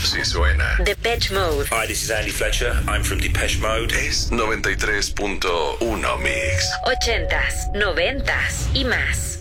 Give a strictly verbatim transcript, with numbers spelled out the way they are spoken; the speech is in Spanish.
sí suena. Depeche Mode. Hi, this is Andy Fletcher. I'm from Depeche Mode. Es noventa y tres punto uno Mix. Ochentas, noventas y más.